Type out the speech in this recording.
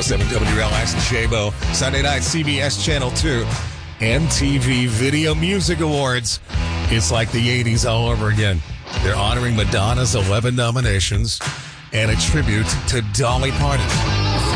107 WLS and Shabo. Sunday night, CBS Channel 2. MTV Video Music Awards. It's like the 80s all over again. They're honoring Madonna's 11 nominations and a tribute to Dolly Parton.